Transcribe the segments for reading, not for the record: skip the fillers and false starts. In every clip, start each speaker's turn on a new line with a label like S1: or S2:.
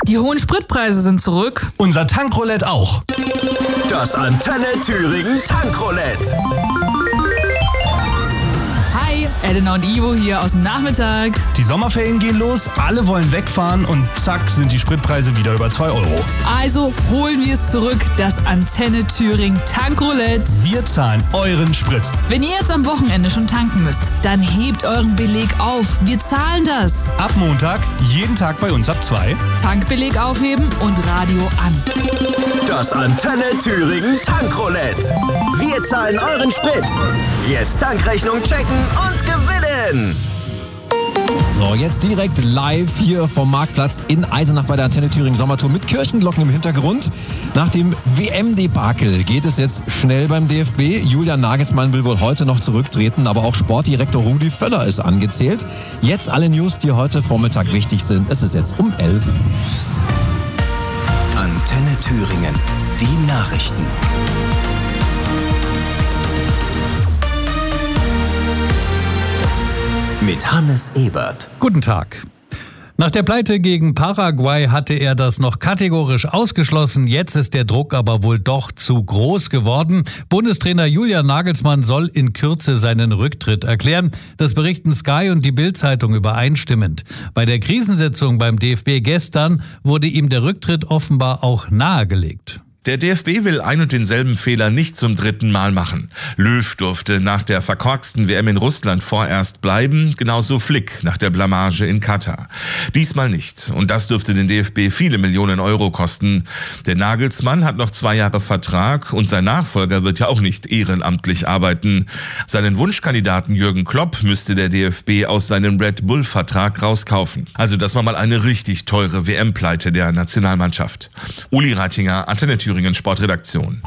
S1: Die hohen Spritpreise sind zurück.
S2: Unser Tankroulette auch.
S3: Das Antenne Thüringen Tankroulette.
S1: Hi, Elena und Ivo hier aus dem Nachmittag.
S2: Die Sommerferien gehen los, alle wollen wegfahren und zack sind die Spritpreise wieder über 2 Euro.
S1: Also holen wir es zurück, das Antenne Thüringen Tankroulette.
S2: Wir zahlen euren Sprit.
S1: Wenn ihr jetzt am Wochenende schon tanken müsst, dann hebt euren Beleg auf. Wir zahlen das.
S2: Ab Montag, jeden Tag bei uns ab 2.
S1: Tankbeleg aufheben und Radio an.
S3: Das Antenne Thüringen Tankroulette. Wir zahlen euren Sprit. Jetzt Tankrechnung checken und gewinnen.
S4: So, jetzt direkt live hier vom Marktplatz in Eisenach bei der Antenne Thüringen Sommertour mit Kirchenglocken im Hintergrund. Nach dem WM-Debakel geht es jetzt schnell beim DFB. Julian Nagelsmann will wohl heute noch zurücktreten, aber auch Sportdirektor Rudi Völler ist angezählt. Jetzt alle News, die heute Vormittag wichtig sind. Es ist jetzt um 11.
S3: Antenne Thüringen. Die Nachrichten. Mit Hannes Ebert.
S5: Guten Tag. Nach der Pleite gegen Paraguay hatte er das noch kategorisch ausgeschlossen. Jetzt ist der Druck aber wohl doch zu groß geworden. Bundestrainer Julian Nagelsmann soll in Kürze seinen Rücktritt erklären. Das berichten Sky und die Bild-Zeitung übereinstimmend. Bei der Krisensitzung beim DFB gestern wurde ihm der Rücktritt offenbar auch nahegelegt.
S6: Der DFB will ein und denselben Fehler nicht zum 3. Mal machen. Löw durfte nach der verkorksten WM in Russland vorerst bleiben, genauso Flick nach der Blamage in Katar. Diesmal nicht. Und das dürfte den DFB viele Millionen Euro kosten. Der Nagelsmann hat noch 2 Jahre Vertrag und sein Nachfolger wird ja auch nicht ehrenamtlich arbeiten. Seinen Wunschkandidaten Jürgen Klopp müsste der DFB aus seinem Red Bull-Vertrag rauskaufen. Also das war mal eine richtig teure WM-Pleite der Nationalmannschaft. Uli Reitinger, Antenne Thüringen Sportredaktion.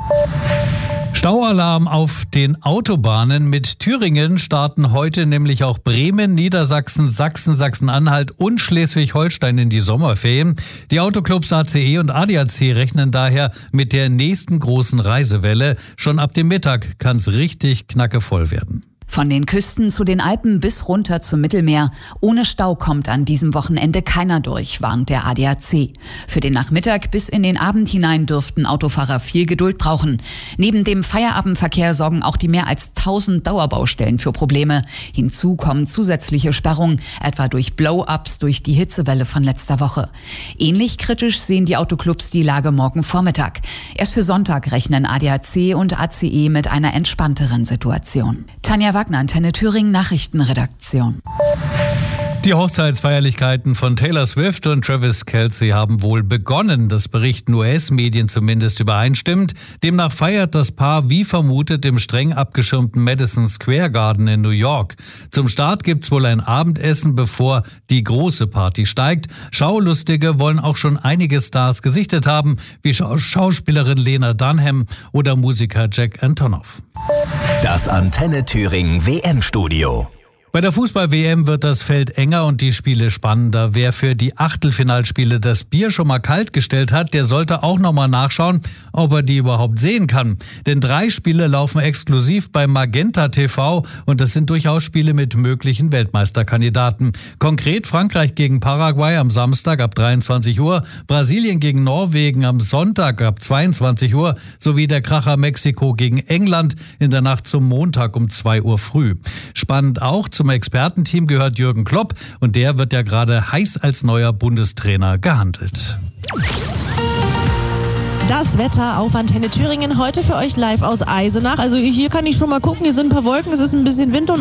S5: Staualarm auf den Autobahnen. Mit Thüringen starten heute nämlich auch Bremen, Niedersachsen, Sachsen, Sachsen-Anhalt und Schleswig-Holstein in die Sommerferien. Die Autoclubs ACE und ADAC rechnen daher mit der nächsten großen Reisewelle. Schon ab dem Mittag kann es richtig knackevoll werden.
S7: Von den Küsten zu den Alpen bis runter zum Mittelmeer. Ohne Stau kommt an diesem Wochenende keiner durch, warnt der ADAC. Für den Nachmittag bis in den Abend hinein dürften Autofahrer viel Geduld brauchen. Neben dem Feierabendverkehr sorgen auch die mehr als 1000 Dauerbaustellen für Probleme. Hinzu kommen zusätzliche Sperrungen, etwa durch Blow-ups durch die Hitzewelle von letzter Woche. Ähnlich kritisch sehen die Autoclubs die Lage morgen Vormittag. Erst für Sonntag rechnen ADAC und ACE mit einer entspannteren Situation. Tanja Wagner, Antenne Thüringen Nachrichtenredaktion.
S5: Die Hochzeitsfeierlichkeiten von Taylor Swift und Travis Kelce haben wohl begonnen. Das berichten US-Medien zumindest übereinstimmend. Demnach feiert das Paar wie vermutet im streng abgeschirmten Madison Square Garden in New York. Zum Start gibt's wohl ein Abendessen, bevor die große Party steigt. Schaulustige wollen auch schon einige Stars gesichtet haben, wie Schauspielerin Lena Dunham oder Musiker Jack Antonoff.
S3: Das Antenne Thüringen WM-Studio.
S5: Bei der Fußball-WM wird das Feld enger und die Spiele spannender. Wer für die Achtelfinalspiele das Bier schon mal kalt gestellt hat, der sollte auch nochmal nachschauen, ob er die überhaupt sehen kann. Denn 3 Spiele laufen exklusiv bei Magenta TV und das sind durchaus Spiele mit möglichen Weltmeisterkandidaten. Konkret Frankreich gegen Paraguay am Samstag ab 23 Uhr, Brasilien gegen Norwegen am Sonntag ab 22 Uhr sowie der Kracher Mexiko gegen England in der Nacht zum Montag um 2 Uhr früh. Spannend auch, zum Expertenteam gehört Jürgen Klopp und der wird ja gerade heiß als neuer Bundestrainer gehandelt.
S8: Das Wetter auf Antenne Thüringen heute für euch live aus Eisenach. Also hier kann ich schon mal gucken, hier sind ein paar Wolken, es ist ein bisschen Wind und